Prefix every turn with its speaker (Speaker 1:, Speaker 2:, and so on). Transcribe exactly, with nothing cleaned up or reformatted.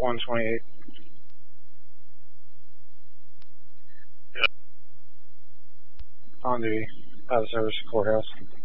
Speaker 1: one twenty-eight. On duty. Out of service courthouse.